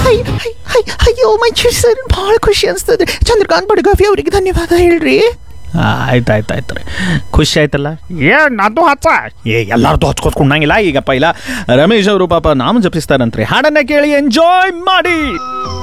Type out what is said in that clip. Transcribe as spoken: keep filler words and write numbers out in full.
ಅಯ್ಯೋ ಮಂಜು ಸರ್ ಭಾಳ ಖುಷಿ ಅನಿಸ್ತದೆ. ಚಂದ್ರಕಾಂತ್ ಬಡಗಾವಿ ಅವರಿಗೆ ಧನ್ಯವಾದ ಹೇಳ್ರಿ. ಆಯ್ತು ಆಯ್ತು ಆಯ್ತು ರೀ, ಖುಷಿ ಆಯ್ತಲ್ಲ. ಏ ಅದು ಹಚ್ಚ ಏ ಎಲ್ಲಾರ್ದು ಹಚ್ಕೊತ್ಕೊಂಡಂಗಿಲ್ಲ. ಈಗಪ್ಪ ಇಲ್ಲ ರಮೇಶ್ ಅವರು ಪಾಪ ನಾಮ ಜಪಿಸ್ತಾರಂತ್ರಿ, ಹಾಡನ್ನ ಕೇಳಿ ಎಂಜಾಯ್ ಮಾಡಿ.